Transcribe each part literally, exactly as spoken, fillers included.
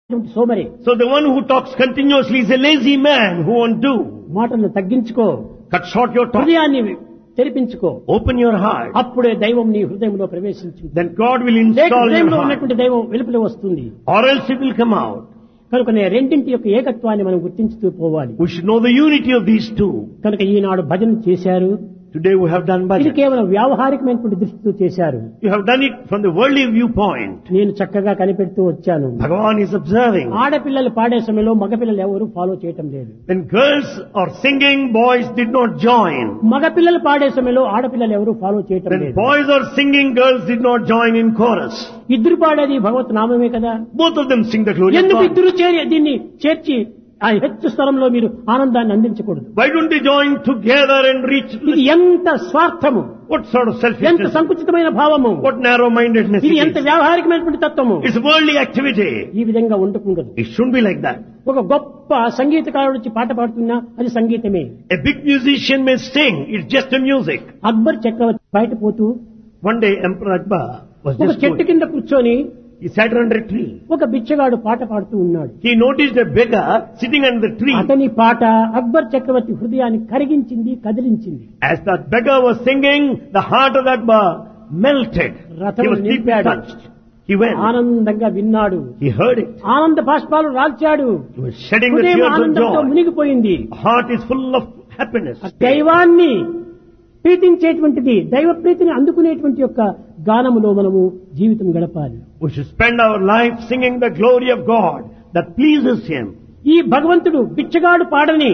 సోమరి. So the one who talks continuously is a lazy man who won't do. మాటలను తగ్గించుకో, Cut short your talk. హృదయాన్ని తెరిపించుకో. Open your heart. అప్పుడే దైవం నీ హృదయంలో ప్రవేశించింది. Then God will లేక install in your హృదయంలో heart. ఉన్నటువంటి దైవం వెలుపల వస్తుంది. Or else it will come out. కనుక నే రెండింటి యొక్క ఏకత్వాన్ని మనం గుర్తించుతూ పోవాలి. We should know the unity of these two. కనుక ఈనాడు భజన చేశారు. Today we have done ఇది bhajan. కేవలం వ్యావహారికమైనటువంటి దృష్టితో చేశారు. You have done it from the worldly viewpoint. నేను చక్కగా కనిపెడుతూ వచ్చాను. Bhagavan is observing. ఆడపిల్లలు పాడే సమయంలో మగపిల్లలు ఎవరు ఫాలో చేయటం లేదు. When girls are singing, boys did not join. మగపిల్లలు పాడే సమయంలో ఆడపిల్లలు ఎవరు ఫాలో చేయటం When లేదు. boys are singing, girls did not join in chorus. ఇద్దరు పాడేది భగవత్ నామమే కదా. Both of them sing the glory of ఎందుకు God. ఇద్దరు చేరి దీన్ని చేర్చి ఆ హెచ్చు స్థలంలో మీరు ఆనందాన్ని అందించకూడదు. Why don't they join together and reach ఇది the, ఎంత స్వార్థము, what sort of ఎంత selfishness, సంకుచితమైన భావము, what narrow-mindedness ఇది it ఎంత is. వ్యావహారికమైనటువంటి తత్వము. It's worldly activity. ఈ విధంగా ఉండకూడదు. It shouldn't be like that. ఒక గొప్ప సంగీతకారుడు వచ్చి పాట పాడుతున్నా అది సంగీతమే. A big musician may sing, it's just a music. Akbar చక్రవర్తి బయట పోతూ One day Emperor Akbar was ఒక just చెట్టు going. కింద కూర్చొని He sat under a tree. ఒక బిచ్చగాడు పాట పాడుతూ ఉన్నాడు. He noticed a beggar sitting under the tree. అతని పాట అక్బర్ చక్రవర్తి హృదయాన్ని కరిగించింది, కదిలించింది. As that beggar was singing, the heart of Akbar melted. రథం He was deeply నింపాడు. touched. He went. ఆనందంగా విన్నాడు. He heard it. ఆనంద బాష్పాలు రాల్చాడు. He was shedding the హృదయం tears of ఆనందంతో joy. మునిగిపోయింది. Heart is full of happiness. దైవాన్ని ప్రీతించేటువంటిది, దైవ ప్రీతిని అందుకునేటువంటి యొక్క గానములో మనము జీవితం గడపాలి. We should spend our life singing the glory of God that pleases Him. ఈ భగవంతుడు బిచ్చగాడు పాడని,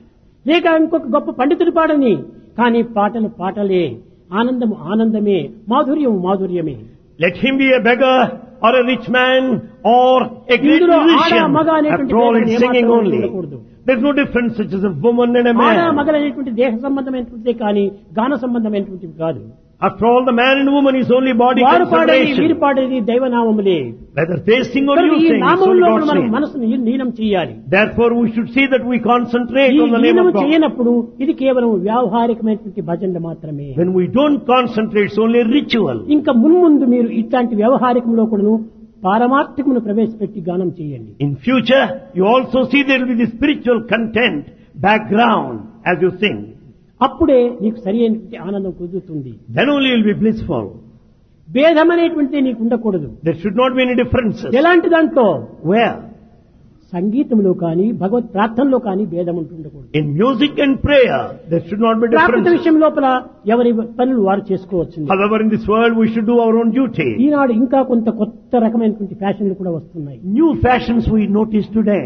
లేక ఇంకొక గొప్ప పండితుడు పాడని, కానీ పాటలు పాటలే, ఆనందము ఆనందమే, మాధుర్యం మాధుర్యమే. Let him be a beggar or a rich man or a great ఇందులో ఆడ musician. మగ అనేటువంటి After all, భేదం it's singing ఏమాత్రం only. ఉండకూడదు. There's no difference such as a woman and a ఆడ man. మగలనేటువంటి దేహ సంబంధమైనటువంటిదే కానీ గాన సంబంధమైనటువంటిది కాదు. After all, the man and woman is only body వారు పాడేది వీరు consideration. పాడేది దైవనామములే. Whether they sing or కనుక you ఈ sing, it's only నామంలో God's మనం name. మనసును లీనం చేయాలి. Therefore, we should see that we concentrate ఈ on the name లీనం of God. చేయనప్పుడు ఇది కేవలం వ్యావహారికమైనటువంటి భజనలు మాత్రమే. When we don't concentrate, it's only ritual. ఇంకా మున్ముందు మీరు ఇట్లాంటి వ్యవహారికంలో కూడాను పారమార్థికమును ప్రవేశపెట్టి గానం చేయండి. In future, you also see there will be the spiritual content, background, as you sing. అప్పుడే నీకు సరి అయినటువంటి ఆనందం కుదురుతుంది. Then only you will be blissful. భేదం అనేటువంటిది నీకు ఉండకూడదు. There should not be any differences. ఎలాంటి దాంట్లో? Where? సంగీతంలో కానీ భగవత్ ప్రార్థనలో కానీ భేదం ఉంటుండకూడదు. In music and prayer, there should not be ప్రార్థన differences. విషయం లోపల ఎవరి పనులు వారు చేసుకోవచ్చు. However, in this world, we should do our own duty. ఈనాడు ఇంకా కొంత కొత్త రకమైనటువంటి ఫ్యాషన్లు కూడా వస్తున్నాయి. New fashions we notice today.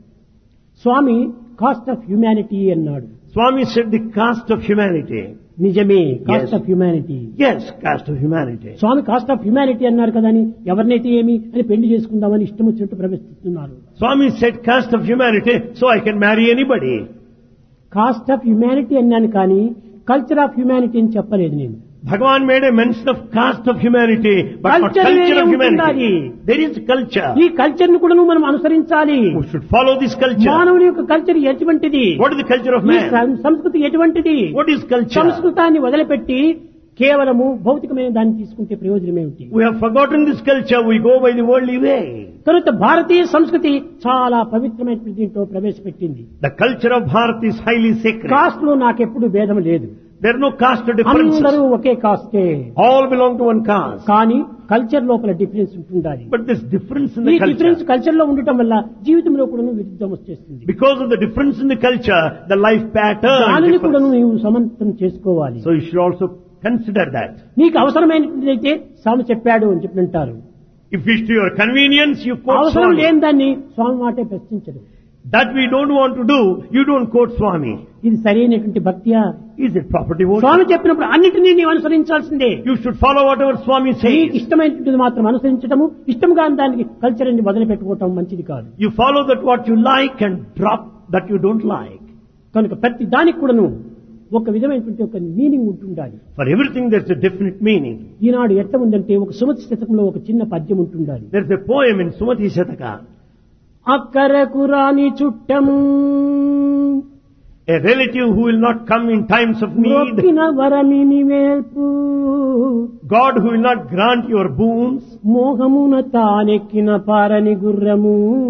Swamy cost of humanity అన్నాడు. Swami said the caste of humanity. నిజమే, cost Yes. Of humanity. Yes, caste of humanity. Swamy cost of humanity అన్నారు కదా అని ఎవరినైతే ఏమి అని పెళ్లి చేసుకుందామని ఇష్టం వచ్చినట్టు ప్రవేశిస్తున్నారు. Swami said caste of humanity, so I can marry anybody. Cost of humanity అన్నాను కానీ కల్చర్ ఆఫ్ హ్యూమానిటీ అని చెప్పలేదు నేను. Bhagavan made a mention of caste of humanity, but not Culture culture of వేరే humanity. ఉంటున్నది. There is culture. ఈ culture ను కూడా మనం అనుసరించాలి. We should follow this culture. మానవుని యొక్క కల్చర్ ఎటువంటిది, What is the culture of ఈ man? సం- సంస్కృతి ఎటువంటిది, What is culture? సంస్కృతాన్ని వదిలిపెట్టి కేవలము భౌతికమైన దాన్ని తీసుకుంటే ప్రయోజనం ఏమిటి? We have forgotten this culture. We go by the worldly way. కనుక భారతీయ సంస్కృతి చాలా పవిత్రమైన దీంట్లో ప్రవేశపెట్టింది. The culture of Bharat is highly sacred. Cost లో నాకెప్పుడు భేదం లేదు. There are no caste differences. అందరూ ఒకే కాస్టే, All belong to one caste. కానీ కల్చర్ లోపల డిఫరెన్స్ ఉంటుండాలి. But this difference in ఈ the డిఫరెన్స్ culture, కల్చర్ లో ఉండటం వల్ల జీవితంలో కూడా విరుద్ధం వచ్చేస్తుంది. because of the difference in the culture, the life pattern దానిని కూడా differs. నీవు సమంతం చేసుకోవాలి. So you should also consider that. నీకు అవసరమైనదైతే స్వామి చెప్పాడు అని చెప్పి అంటారు. If it's to your convenience, you quote అవసరం Swami. లేని దాన్ని స్వామి మాటే ప్రశ్నించడు. That we don't want to do, you don't quote Swami. ఇది సరైనటువంటి భక్తియా? Is it proper devotion? స్వామి చెప్పినప్పుడు అన్నిటినీ నీవు అనుసరించాల్సిందే. You should follow whatever Swami నీకు says. ఇష్టమైనటువంటిది మాత్రం అనుసరించడము, ఇష్టంగా దానికి కల్చర్ అని వదిలిపెట్టుకోవటం మంచిది కాదు. You follow that what you like and drop that you don't like. కనుక ప్రతి దానికి కూడాను ఒక విధమైనటువంటి ఒక మీనింగ్ ఉంటుండాలి. For everything there's a definite meaning. ఈనాడు ఎట్లా ఉందంటే ఒక సుమతి శతకంలో ఒక చిన్న పద్యం ఉంటుండాలి. There's a poem in Sumati Shataka. అక్కరకు రాని చుట్టము A relative who will not come in times of need. మొక్కిన వరమిని వేల్పు God who will not grant your boons. మోహమున తానెక్కిన పారని గుర్రము